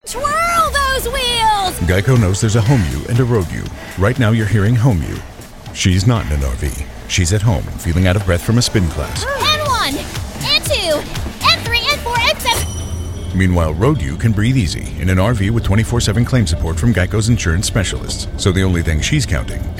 Twirl those wheels! Geico knows there's a home you and a road you. Right now you're hearing home you. She's not in an RV. She's at home, feeling out of breath from a spin class. N1, N2, N3, N4, N7. Meanwhile, road you can breathe easy in an RV with 24/7 claim support from Geico's insurance specialists. So the only thing she's counting